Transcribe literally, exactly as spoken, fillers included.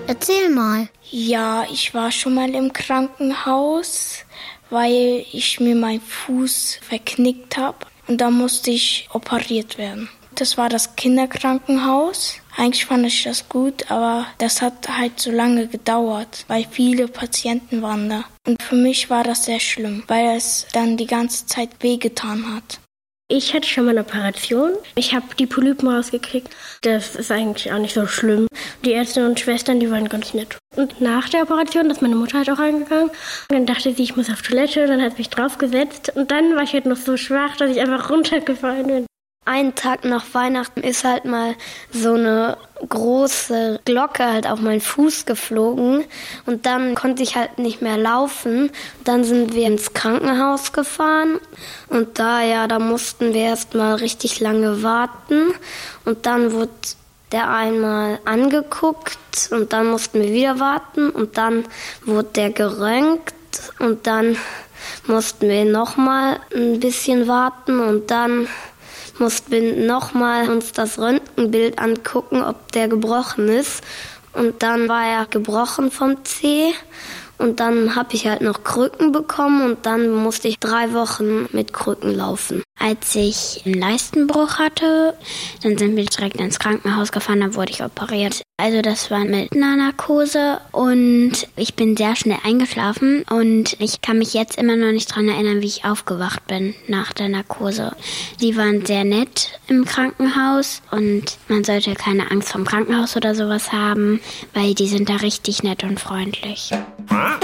Erzähl mal. Ja, ich war schon mal im Krankenhaus, weil ich mir meinen Fuß verknickt habe. Und da musste ich operiert werden. Das war das Kinderkrankenhaus. Eigentlich fand ich das gut, aber das hat halt so lange gedauert, weil viele Patienten waren da. Und für mich war das sehr schlimm, weil es dann die ganze Zeit wehgetan hat. Ich hatte schon mal eine Operation. Ich habe die Polypen rausgekriegt. Das ist eigentlich auch nicht so schlimm. Die Ärzte und Schwestern, die waren ganz nett. Und nach der Operation ist meine Mutter halt auch reingegangen. Dann dachte sie, ich muss auf Toilette. Dann hat sie mich draufgesetzt. Und dann war ich halt noch so schwach, dass ich einfach runtergefallen bin. Einen Tag nach Weihnachten ist halt mal so eine große Glocke halt auf meinen Fuß geflogen und dann konnte ich halt nicht mehr laufen. Dann sind wir ins Krankenhaus gefahren und da, ja, da mussten wir erst mal richtig lange warten und dann wurde der einmal angeguckt und dann mussten wir wieder warten und dann wurde der geröntgt und dann mussten wir nochmal ein bisschen warten und dann mussten wir nochmal uns das Röntgenbild angucken, ob der gebrochen ist. Und dann war er gebrochen vom Zeh. Und dann habe ich halt noch Krücken bekommen und dann musste ich drei Wochen mit Krücken laufen. Als ich einen Leistenbruch hatte, dann sind wir direkt ins Krankenhaus gefahren, da wurde ich operiert. Also das war mit einer Narkose und ich bin sehr schnell eingeschlafen und ich kann mich jetzt immer noch nicht daran erinnern, wie ich aufgewacht bin nach der Narkose. Die waren sehr nett im Krankenhaus und man sollte keine Angst vorm Krankenhaus oder sowas haben, weil die sind da richtig nett und freundlich.